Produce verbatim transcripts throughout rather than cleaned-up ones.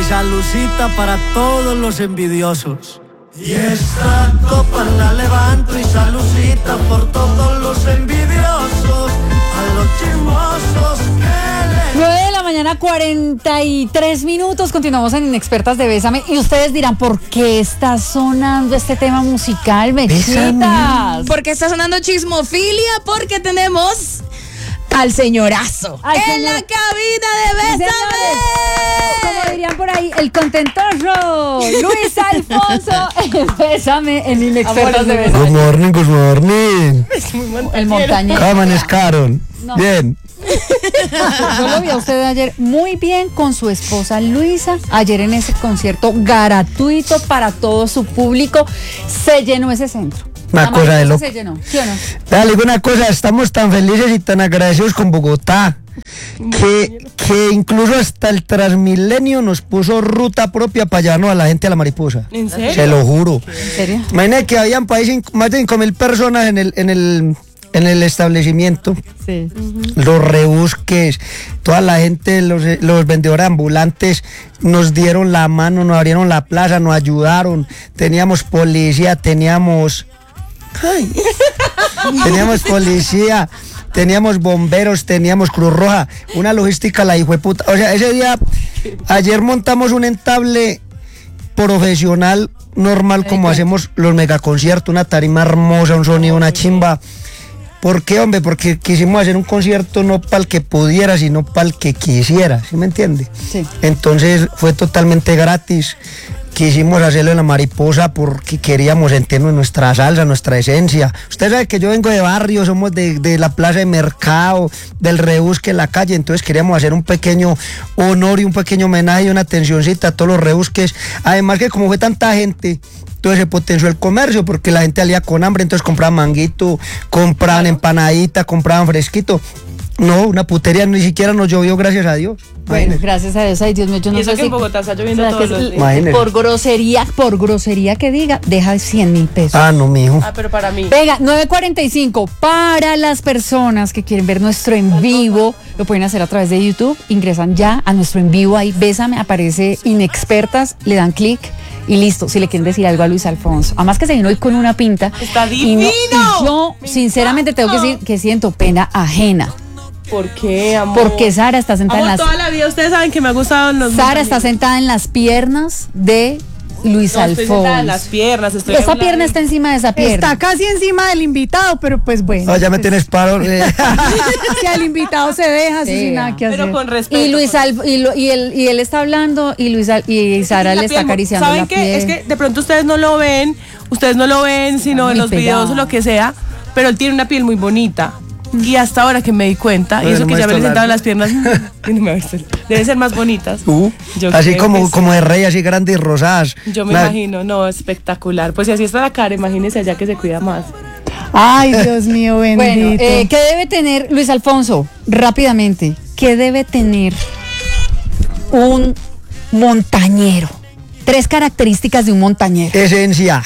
salucita para todos los envidiosos. Y esta copa la levanto y salucita por todos los envidiosos, a los chismosos que le... nueve de la mañana, cuarenta y tres minutos. Continuamos en Inexpertas de Bésame. Y ustedes dirán, ¿por qué está sonando este tema musical, mechitas? ¿Por qué está sonando chismofilia? Porque tenemos al señorazo Al en señor... la cabina de Bésame. Como dirían por ahí, el contentoso Luis Alfonso en Bésame, en Inexpertas de Bésame. Good morning, good morning. El montañero. ¿Cómo amanezcaron? No. Bien. Yo lo vi a usted ayer muy bien con su esposa Luisa, ayer en ese concierto gratuito para todo su público. Se llenó ese centro. Una La cosa de mariposa loco. se llenó, ¿sí o no? Dale, digo una cosa, estamos tan felices y tan agradecidos con Bogotá que, que incluso hasta el Transmilenio nos puso ruta propia para llevarnos a la gente a la mariposa. ¿En serio? Se lo juro. ¿En serio? Imagínate que habían país cinco- más de cinco mil personas en el, en el, en el establecimiento. Sí. Los rebusques, toda la gente, los, los vendedores ambulantes nos dieron la mano, nos abrieron la plaza, nos ayudaron. Teníamos policía, teníamos... Ay. Teníamos policía, teníamos bomberos, teníamos Cruz Roja, una logística la hijo de puta. O sea, ese día, ayer montamos un entable profesional normal como hacemos los megaconciertos, una tarima hermosa, un sonido, una chimba. ¿Por qué, hombre? Porque quisimos hacer un concierto no para el que pudiera, sino para el que quisiera, ¿sí me entiende? Sí. Entonces fue totalmente gratis. Quisimos hacerlo en la mariposa porque queríamos sentirnos nuestra salsa, nuestra esencia. Usted sabe que yo vengo de barrio, somos de, de la plaza de mercado, del rebusque, la calle, entonces queríamos hacer un pequeño honor y un pequeño homenaje y una atencióncita a todos los rebusques. Además que como fue tanta gente, entonces se potenció el comercio porque la gente salía con hambre, entonces compraban manguito, compraban empanadita, compraban fresquito. No, una putería, ni siquiera nos llovió, gracias a Dios. Bueno, Imagínese. gracias a Dios, ay Dios mío, yo no Y eso sé que si... en Bogotá está lloviendo o sea, todos que los es- días. Imagínese. por grosería, por grosería que diga, deja cien mil pesos. Ah, no, mijo. Ah, pero para mí. Venga, nueve cuarenta y cinco. Para las personas que quieren ver nuestro en vivo, lo pueden hacer a través de YouTube. Ingresan ya a nuestro en vivo ahí. Bésame, aparece Inexpertas, le dan clic y listo. Si le quieren decir algo a Luis Alfonso. Además que se vino hoy con una pinta. Está Y no- divino. y yo, Me sinceramente, tengo que encanta. decir que siento pena ajena. ¿Por qué, amor? Porque Sara está sentada Amor, en las... toda la vida ustedes saben que me ha gustado los Sara está sentada en las piernas de Luis No, estoy sentada Alfonso. en las piernas. Estoy a Esa un pierna lado. está encima de esa pierna. Está casi encima del invitado, pero pues bueno. Ah, ya me tienes paro. eh. Si al invitado se deja, eso Sí, sin nada que hacer. Pero con respeto. Y Luis con- Al- y, lo- y él, y él está hablando y Luis Al- y Sara La le está piel, acariciando ¿saben la qué? piel. Es que de pronto ustedes no lo ven, ustedes no lo ven, sino Está en muy los videos pegado. o lo que sea, pero él tiene una piel muy bonita. Y hasta ahora que me di cuenta, y Pero eso no que me ya me he he visto sentado en largo. las piernas, y no me he visto. Deben ser más bonitas. Uh, Yo así creo como, que sí. como de rey, así grandes y rosadas. Yo me La- imagino, no, espectacular. Pues si así está la cara, imagínese allá que se cuida más. Ay, Dios mío, bendito. Bueno, eh, ¿qué debe tener Luis Alfonso? Rápidamente, ¿qué debe tener un montañero? Tres características de un montañero. Esencia.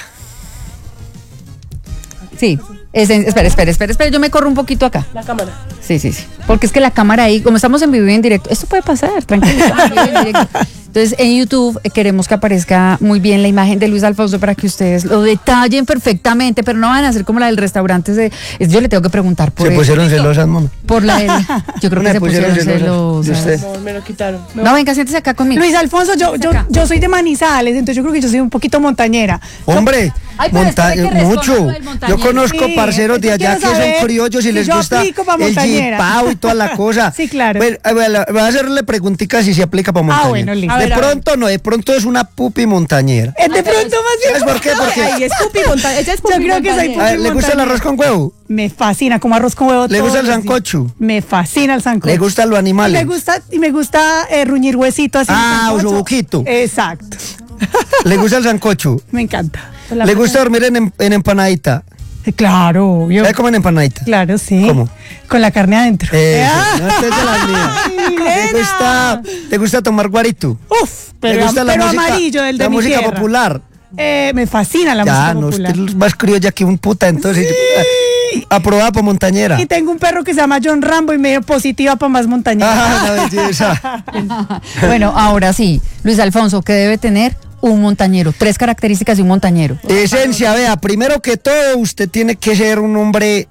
Sí. Es en- espera, espera, espera, espera, yo me corro un poquito acá. La cámara. Sí, sí, sí. Porque es que la cámara ahí, como estamos en vivo y en directo, esto puede pasar, tranquilo. estamos en vivo y en directo. Entonces, en YouTube eh, queremos que aparezca muy bien la imagen de Luis Alfonso para que ustedes lo detallen perfectamente, pero no van a hacer como la del restaurante. de- es- yo le tengo que preguntar por, Se el- pusieron celosas, mamá. por la del- yo creo que Me se pusieron pusieron celos. celosas. ¿Y usted? No, me lo quitaron. Me- No, venga, siéntese acá conmigo. Luis Alfonso, yo, yo, Acá. yo soy de Manizales, entonces yo creo que yo soy un poquito montañera. Hombre, Ay, pero monta- espere que responda mucho. lo del montañero. Yo conozco Sí, parceros de yo allá que quiero saber son criollos y si les yo gusta aplico pa' el montañera. jipao y toda la cosa. Sí, claro. Pues, a ver, la- voy a hacerle preguntitas si se aplica para montañera. bueno, listo. A De ver, a ver. pronto no, de pronto es una pupi montañera. Eh, de pronto más bien. ¿Sabes por qué? Porque Ay, es pupi monta- ella es Yo pupi creo que soy montañera. a ver, ¿le gusta el arroz con huevo? Me fascina, como arroz con huevo. ¿Le todos gusta el los días. sancocho? Me fascina el sancocho. ¿Le gustan los Y animales? me gusta, y me gusta eh, ruñir huesito así. en el Ah, sancocho. osobuquito. Exacto. ¿Le gusta el sancocho? Me encanta. ¿Le gusta dormir en, em- en empanadita? Eh, Claro, obvio. ¿Sabe comer empanadita? Claro, sí. ¿Cómo? Con la carne adentro. Eh, Ah. no, esta es de las mías. ¿Te gusta, ¿Te gusta tomar guarito? Uf, pero, ¿Te gusta la pero música, amarillo, del de la mi música tierra. popular? Eh, me fascina la Ya, música no, popular. usted es más criolla que un puta, entonces. aprobada por montañera. Y tengo un perro que se llama John Rambo y medio positiva para más montañera. Ah, la belleza. Bueno, ahora sí, Luis Alfonso, ¿qué debe tener un montañero? Tres características de un montañero. Esencia, vea, primero que todo, usted tiene que ser un hombre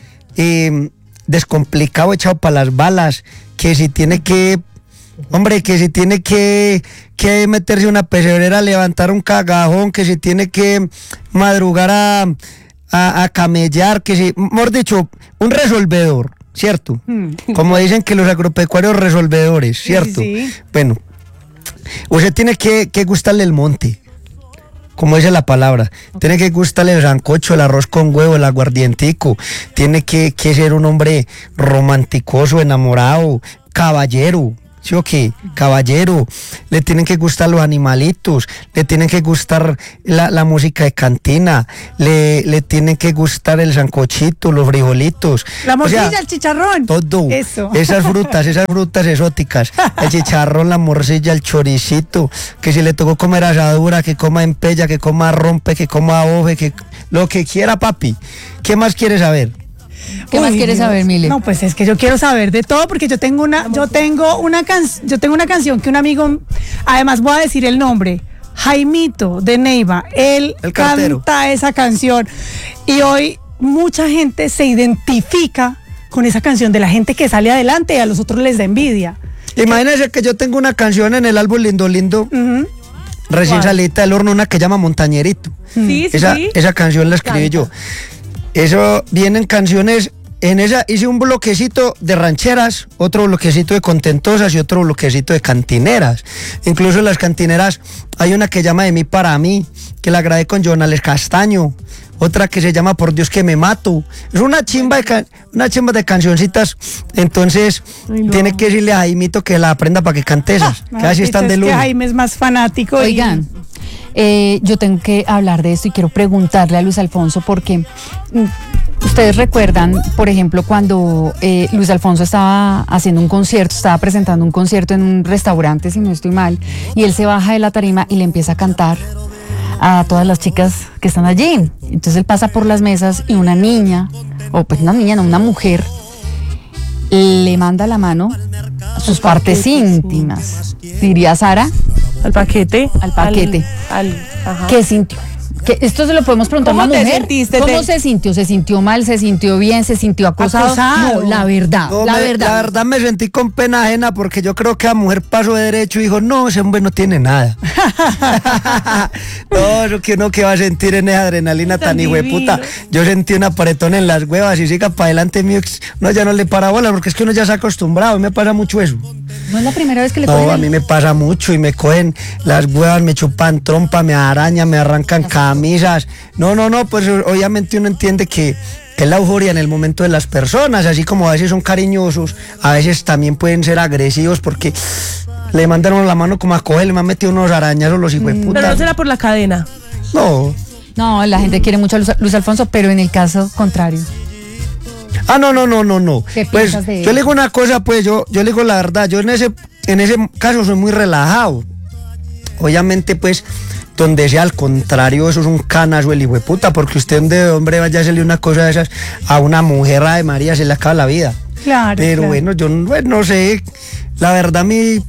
eh, descomplicado, echado para las balas, que si tiene que, hombre, que si tiene que, que meterse una pesebrera, levantar un cagajón, que si tiene que madrugar a, a, a camellar, que si, mejor dicho, un resolvedor, ¿cierto? Como dicen que los agropecuarios resolvedores, ¿cierto? Sí, sí. Bueno, usted tiene que, que gustarle el monte, como dice la palabra. Tiene que gustarle el sancocho, el arroz con huevo, el aguardientico. Tiene que, que ser un hombre romanticoso, enamorado, caballero. ¿Sí o qué? Caballero. Le tienen que gustar los animalitos, le tienen que gustar la, la música de cantina, le, le tienen que gustar el sancochito, los frijolitos. La morcilla, O sea, el chicharrón. todo. Eso. Esas frutas, esas frutas exóticas. El chicharrón, la morcilla, el choricito. Que si le tocó comer asadura, que coma empella, que coma rompe, que coma oje, que lo que quiera, papi. ¿Qué más quiere saber? ¿Qué Uy, más quieres Dios. saber, Mile? No, pues es que yo quiero saber de todo porque yo tengo una, yo tengo una can, yo tengo una canción que un amigo, además voy a decir el nombre, Jaimito de Neiva, él El cartero. canta esa canción y hoy mucha gente se identifica con esa canción de la gente que sale adelante y a los otros les da envidia. Imagínense que yo tengo una canción en el álbum Lindo Lindo, Ujú. recién ¿Cuál? salida del horno, una que llama Montañerito. Sí, sí, Esa, sí. esa canción la escribí yo. Eso vienen canciones, en esa hice un bloquecito de rancheras, otro bloquecito de contentosas y otro bloquecito de cantineras. Incluso en las cantineras hay una que llama De mí para mí, que la grabé con Jonales Castaño. Otra que se llama Por Dios que me mato. Es una chimba de, can- una chimba de cancioncitas. Entonces, Ay, no. tiene que decirle a Jaimito que la aprenda para que cante esas. Que así están de Es que lujo. Jaime es más fanático. y- Oigan, eh, yo tengo que hablar de esto y quiero preguntarle a Luis Alfonso porque mm, ustedes recuerdan, por ejemplo, cuando eh, Luis Alfonso estaba haciendo un concierto, estaba presentando un concierto en un restaurante, si no estoy mal, y él se baja de la tarima y le empieza a cantar a todas las chicas que están allí. Entonces él pasa por las mesas y una niña, o pues una niña, no, una mujer, le manda la mano a sus partes íntimas, diría Sara. Al paquete. Al paquete. Al, al- ajá. ¿Qué sintió? ¿Qué- esto se lo podemos preguntar a ¿Cómo una te mujer. sentiste? ¿Cómo Te- se sintió? ¿Se sintió mal? ¿Se sintió bien? ¿Se sintió acosado? Acosado. No, la verdad, No, la me- verdad. la verdad me sentí con pena ajena porque yo creo que la mujer pasó de derecho y dijo, no, ese hombre no tiene nada. No, eso que uno que va a sentir en esa adrenalina tan, Tan hijueputa. divino. Yo sentí un apretón en las huevas y siga para adelante mío, no, ya no le para bola porque es que uno ya se ha acostumbrado y me pasa mucho eso. No es la primera vez que le No, cogen a el- mí me pasa mucho y me cogen las huevas, me chupan trompa, me arañan, me arrancan camisas. No, no, no, pues obviamente uno entiende que, que es la euforia en el momento de las personas, así como a veces son cariñosos, a veces también pueden ser agresivos porque le mandan a uno la mano como a coger, le han metido unos arañazos los Pero no hijueputas. será por la cadena. No. No, la gente quiere mucho a Luis, Luis Alfonso, pero en el caso contrario. Ah, no, no, no, no, no. ¿Qué Pues piensas de yo él? le digo una cosa, pues yo, yo le digo la verdad, yo en ese, en ese caso soy muy relajado. Obviamente, pues, donde sea al contrario, eso es un canazo el hijo de puta, porque usted donde hombre vaya a hacerle una cosa de esas a una mujer de María, se le acaba la vida. Claro. Pero claro. bueno, yo no, bueno, no sé, la verdad a mí,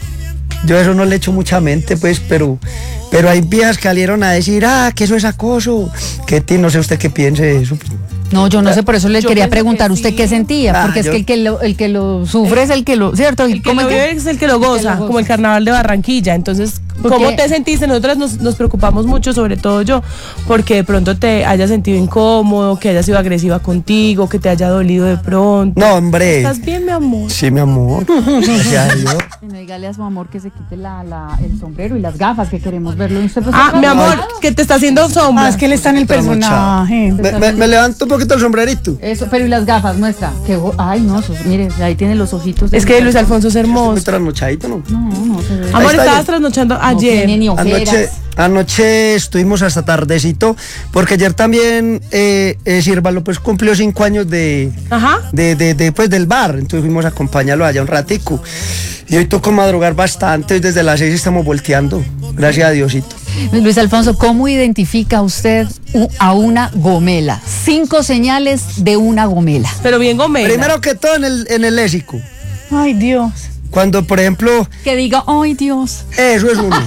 yo eso no le echo mucha mente, pues, pero, pero hay viejas que salieron a decir, ah, que eso es acoso, que ti, no sé usted qué piense de eso. No, yo no sé, por eso le Yo quería pienso preguntar que usted sí. qué sentía, Ah, porque es yo- que el que lo, el que lo sufre es el que lo, ¿cierto? El que ¿Cómo lo es que- vive es el que lo goza, goza. como el carnaval de Barranquilla. Entonces, Porque- ¿cómo te sentiste? Nosotras nos, nos preocupamos mucho, sobre todo yo, porque de pronto te hayas sentido incómodo, que hayas sido agresiva contigo, que te haya dolido de pronto. No, hombre. ¿Estás bien, mi amor? Sí, mi amor. Gracias a Dios. Bueno, dígale a su amor que se quite la, la- el sombrero y las gafas, que queremos verlo. ¿Usted pues, Ah, está mi amor, trasnochado? que te está haciendo sombra. Ah, es que él está en el personaje. Me, me- me levanto un poquito el sombrerito. Eso, pero y las gafas, muestra. Que, go- ay, no, sus- mire, ahí tiene los ojitos. de Es que Luis Alfonso es Muy hermoso. trasnochadito, ¿no? No, no, se ve. Ahí Amor, está estabas bien. trasnochando No tiene ayer. ni ojeras. Anoche, anoche estuvimos hasta tardecito, porque ayer también eh, eh, Sírvalo pues cumplió cinco años de, Ajá. de, de, de, pues, del bar, entonces fuimos a acompañarlo allá un ratico. Y hoy tocó madrugar bastante, desde las seis estamos volteando, gracias a Diosito. Luis Alfonso, ¿cómo identifica usted u- a una gomela? Cinco señales de una gomela. Pero bien gomela. Primero que todo en el, en el léxico. Ay, Dios. Cuando, por ejemplo, Que diga, ay Dios. eso es uno.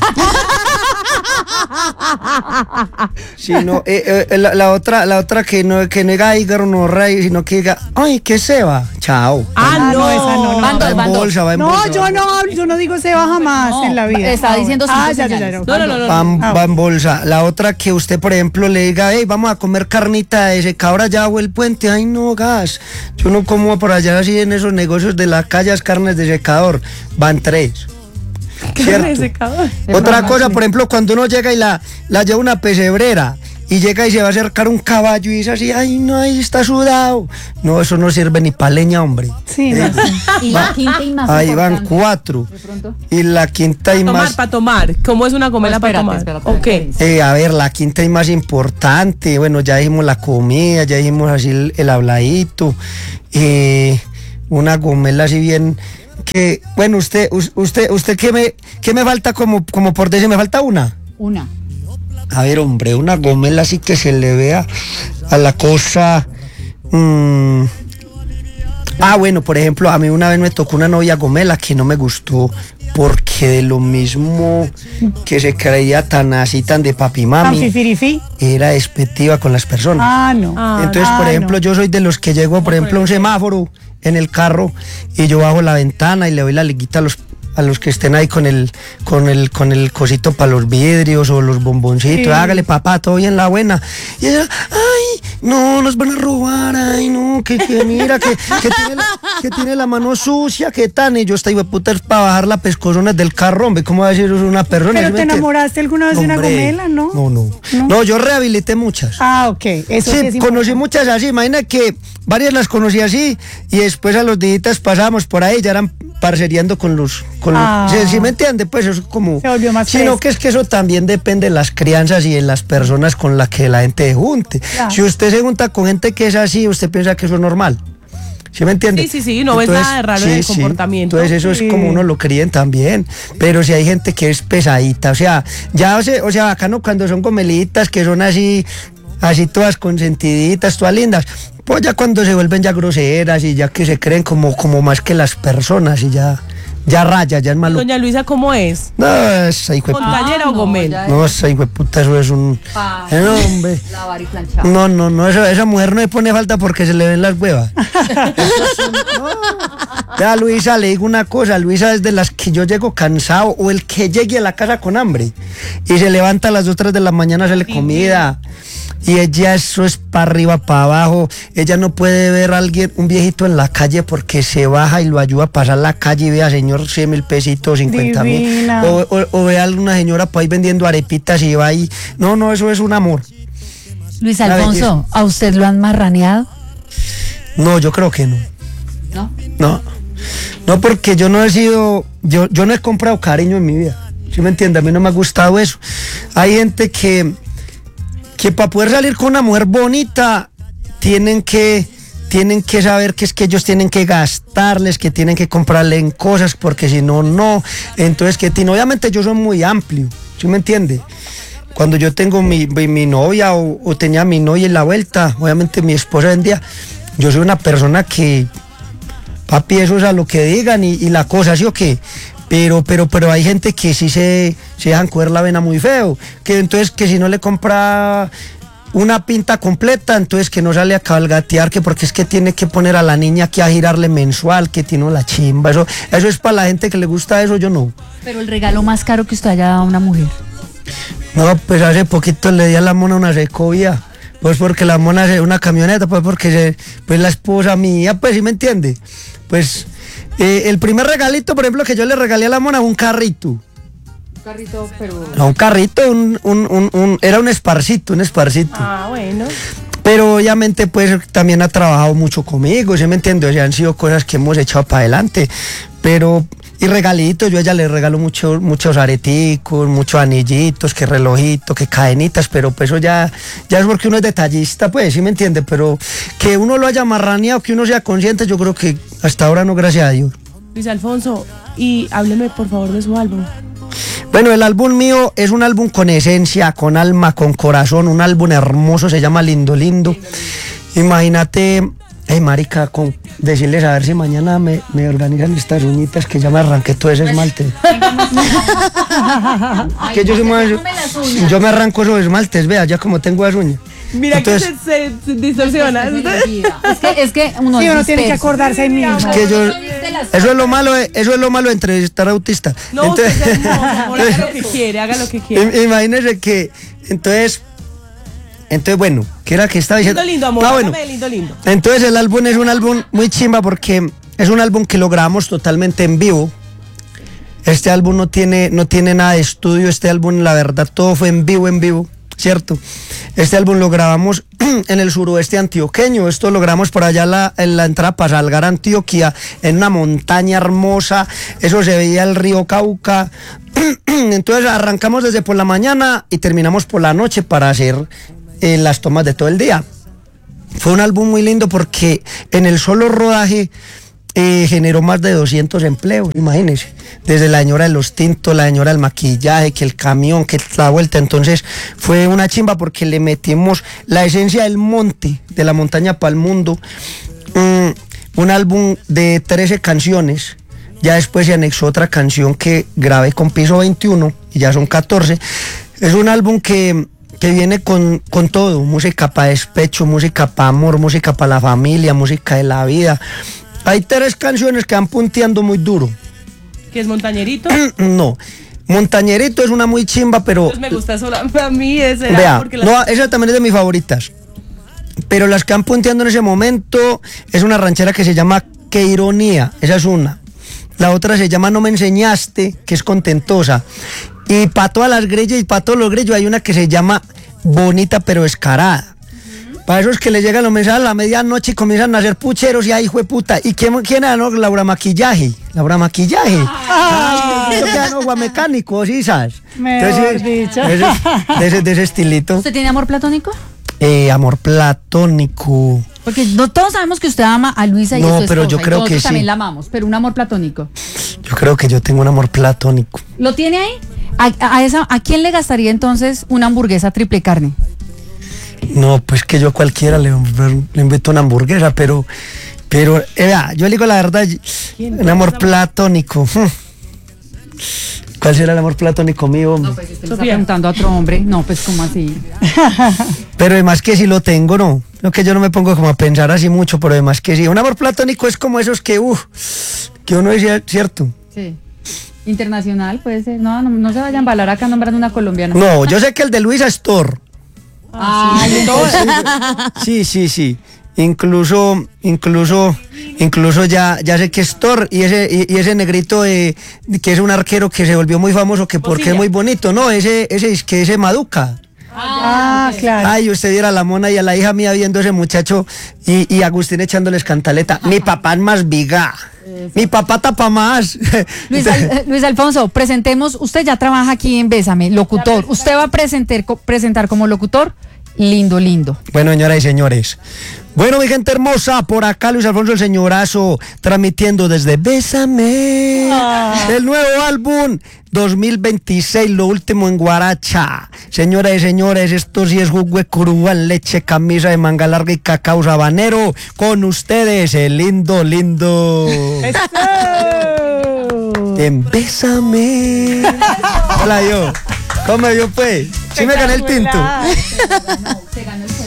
Sí, no, eh, eh, la, la otra, la otra que no, que no diga ay, no rey, sino que diga, ay, ¿qué se va? Chao. Ah, Ah, no. no, esa no, no. Van Va dos, en van dos. bolsa, va en No, bolsa. yo no, yo no digo se va jamás No, en la vida. está Ah, diciendo bueno. cinco Ah, ya, ya, ya, señales. ya. No, no, no, no. Va, en- Ah, va en bolsa. La otra que usted, por ejemplo, le diga, hey, vamos a comer carnita de secador allá bajo el puente. Ay, no, gas. Yo no como por allá así en esos negocios de las calles carnes de secador. Van tres. Carne de ¿Cierto? secador. Otra cosa, por ejemplo, cuando uno llega y la, la lleva a una pesebrera y llega y se va a acercar un caballo y dice así, ay, no, ahí está sudado. No, eso no sirve ni pa' leña, hombre. Sí, no, Eh, sí. Y la quinta y más Ahí van importante. cuatro. De pronto. Y la quinta y Tomar, más... para tomar. ¿Cómo es una gomela No, para espérate, tomar? espérate, Ok. espérate. Eh, a ver, la quinta y más importante, bueno, ya dijimos la comida, ya dijimos así el, el habladito, eh, una gomela así bien, que, bueno, usted, us- usted, usted, ¿qué me, qué me falta como, como por decir, me falta una? Una. A ver, hombre, una gomela así que se le vea a la cosa. mm. Ah, bueno, por ejemplo, a mí una vez me tocó una novia gomela que no me gustó porque de lo mismo que se creía tan así, tan de papi Tan mami, fifirifi. era despectiva con las personas. Ah, no. Ah, Entonces, por ah, ejemplo, no. yo soy de los que llego, por ejemplo, a un semáforo en el carro y yo bajo la ventana y le doy la liguita a los a los que estén ahí con el con el con el cosito para los vidrios o los bomboncitos. Sí. Hágale, papá, todo bien, la buena. Y ella, ay, no, nos van a robar, ay, no, que, que mira, que, que, tiene la, que tiene la mano sucia, que tan. Y yo estoy puta es para bajar la pescozona del carro, hombre, ¿cómo va a decir eso una persona? ¿Pero ¿Sí me te entiende? enamoraste alguna vez de una Hombre, gomela, no? No, no. ¿No? No, yo rehabilité muchas. Ah, ok. Eso sí, Sí, es conocí importante. muchas así, imagina que varias las conocí así y después a los días pasábamos por ahí, ya eran parceriando con los... Con los- Ah. ¿sí, sí me entiende? Pues eso es como... Se volvió más Sino fresco. que es que eso también depende de las crianzas y de las personas con las que la gente se junte. Claro. Si usted se junta con gente que es así, usted piensa que eso es normal. ¿Sí me entiende? Sí, sí, sí, no ves nada de raro en el comportamiento. Entonces eso Sí. es como uno lo críen también. Pero si hay gente que es pesadita, o sea, ya, o sea, o sea, bacano cuando son gomelitas que son así, así todas consentiditas, todas lindas. Pues ya cuando se vuelven ya groseras y ya que se creen como, como más que las personas y ya, ya raya, ya es malo. Doña Luisa, ¿cómo es? No, esa hijo de puta. ¿Montañera Ah, o no, gomela? ya- No, esa hijo de puta, eso es un. Pa- Eh, no, hombre. Lavar y planchar. No, no, no, esa, esa mujer no le pone falta porque se le ven las huevas. Ya, Luisa, le digo una cosa, Luisa es de las que yo llego cansado o el que llegue a la casa con hambre y se levanta a las dos, tres de la mañana a hacerle comida y ella eso es para arriba, para abajo, ella no puede ver a alguien, un viejito en la calle porque se baja y lo ayuda a pasar la calle y ve a señor cien mil pesitos, cincuenta mil, Divina. o, o, o ve a una señora por ahí vendiendo arepitas y va ahí, no, no, eso es un amor. Luis La Alfonso, ¿a usted lo han marraneado? No, yo creo que no. ¿No? No, no porque yo no he sido, yo, yo no he comprado cariño en mi vida, ¿sí me entiende? A mí no me ha gustado eso. Hay gente que, que para poder salir con una mujer bonita tienen que, tienen que saber que es que ellos tienen que gastarles, que tienen que comprarle en cosas, porque si no, no. Entonces, que tiene- obviamente yo soy muy amplio, ¿sí me entiende? Cuando yo tengo mi, mi, mi novia o, o tenía mi novia en la vuelta, obviamente mi esposa vendía, yo soy una persona que... Papi, eso es a lo que digan y, y la cosa, ¿sí o qué? Pero, pero, pero hay gente que sí se, se dejan coger la vena muy feo. Que entonces que si no le compra una pinta completa, entonces que no sale a cabalgatear, que porque es que tiene que poner a la niña aquí a girarle mensual, que tiene la chimba. Eso, eso es para la gente que le gusta eso, yo no. Pero el regalo más caro que usted haya dado a una mujer. No, pues hace poquito le di a la mona una Secovia. Pues porque la mona es una camioneta, pues porque se, pues la esposa mía, pues sí me entiende. Pues eh, el primer regalito, por ejemplo, que yo le regalé a la mona fue un carrito. Un carrito, pero... No, un carrito, un, un, un, un- era un esparcito, un esparcito. Ah, bueno. Pero obviamente pues también ha trabajado mucho conmigo, ¿sí me entiende? O sea, han sido cosas que hemos echado para adelante. Pero, y regalitos, yo a ella le regalo mucho, muchos areticos, muchos anillitos, que relojitos, que cadenitas, pero pues eso ya, ya es porque uno es detallista, pues, ¿sí me entiende? Pero que uno lo haya marraneado, que uno sea consciente, yo creo que hasta ahora no, gracias a Dios. Luis Alfonso, y hábleme por favor de su álbum. Bueno, el álbum mío es un álbum con esencia, con alma, con corazón, un álbum hermoso, se llama Lindo Lindo. Imagínate, hey marica, con decirles a ver si mañana me, me organizan estas uñitas que ya me arranqué todo ese esmalte. Que yo, soy más- yo me arranco esos esmaltes, vea, ya como tengo las uñas. Mira Entonces- que se, se, se distorsiona. Es que, es que uno, Sí, es uno tiene que disperso. acordarse ahí mismo. Que yo, eso es lo malo, de- eso es lo malo de entrevistar autista. No, Entonces- usted es hermoso, amor, haga lo que quiere, haga lo que quiere. Im- Imagínese que, entonces, entonces bueno, ¿qué era que estaba diciendo? Lindo, lindo, amor, Ah, bueno. hágame lindo, lindo. Entonces el álbum es un álbum muy chimba porque es un álbum que lo grabamos totalmente en vivo. Este álbum no tiene, no tiene nada de estudio, este álbum la verdad todo fue en vivo, en vivo, ¿cierto? Este álbum lo grabamos en el suroeste antioqueño, esto lo grabamos por allá la, en la entrada para Salgar, Antioquia, en una montaña hermosa, eso se veía el río Cauca. Entonces arrancamos desde por la mañana y terminamos por la noche para hacer eh, las tomas de todo el día. Fue un álbum muy lindo porque en el solo rodaje eh, generó más de doscientos empleos, imagínense, desde la señora de los tintos, la señora del maquillaje, que el camión, que la vuelta. Entonces fue una chimba porque le metimos la esencia del monte, de la montaña para el mundo. Mm, un álbum de trece canciones. Ya después se anexó otra canción que grabé con Piso veintiuno y ya son catorce. Es un álbum que, que viene con, con todo, música para despecho, música para amor, música para la familia, música de la vida. Hay tres canciones que van punteando muy duro. ¿Que es montañerito? No, Montañerito es una muy chimba, pero... Pues me gusta sola, a mí ese era Vea, porque la- no, esa también es de mis favoritas. Pero las que van punteando en ese momento es una ranchera que se llama Qué ironía, esa es una. La otra se llama No me enseñaste, que es contentosa. Y para todas las grillas y para todos los grillos hay una que se llama Bonita pero Escarada. Para esos que les llegan los mensajes a la medianoche y comienzan a hacer pucheros y ay, hijo de puta. ¿Y quién, quién era? No, Laura Maquillaje. Laura Maquillaje. Ay, yo que era, no, guamecánico, ¿sí sabes? Mejor dicho. De ese, de ese- de ese estilito. ¿Usted tiene amor platónico? Eh, amor platónico. Porque no todos sabemos que usted ama a Luisa y No, a su pero yo esposa, y creo nosotros que sí. también la amamos, pero un amor platónico. Yo creo que yo tengo un amor platónico. ¿Lo tiene ahí? ¿A, a esa, ¿A quién le gastaría entonces una hamburguesa triple carne? No, pues que yo a cualquiera le, le invito una hamburguesa, pero, pero, eh, vea, yo le digo la verdad, un amor platónico. ¿Cuál será el amor platónico mío, hombre? No, pues usted le está preguntando a otro hombre. No, pues ¿cómo así? Pero además que si lo tengo, no. No, que yo no me pongo como a pensar así mucho, pero además que sí. Un amor platónico es como esos que, uff, que uno dice, ¿cierto? Sí. Internacional puede ser. No, no, no se vayan a embalar acá nombrando una colombiana. No, yo sé que el de Luisa es Thor. Ay, entonces, Sí, sí, sí. Incluso, incluso, incluso ya, ya sé que es Thor y ese, y, y ese negrito eh, que es un arquero que se volvió muy famoso que porque es muy bonito, no, ese, ese es que ese Maduca. Ah, claro. Ay, usted viera a la mona y a la hija mía viendo ese muchacho y, y Agustín echándoles cantaleta. Mi papá es más viga. Mi papá tapa más. Luis, Al- Luis Alfonso, presentemos. Usted ya trabaja aquí en Bésame, locutor. ¿Usted va a presentar, co- presentar como locutor? Lindo, lindo. Bueno, señoras y señores. Bueno, mi gente hermosa, por acá Luis Alfonso el Señorazo, transmitiendo desde Bésame, el nuevo álbum dos mil veintiséis, lo último en Guaracha. Señoras y señores, esto sí es jugo de curúa en leche, camisa de manga larga y cacao sabanero. Con ustedes, el lindo, lindo. En Bésame. Hola, yo. ¿Cómo yo, pues? ¿Sí me gané el tinto? Se ganó el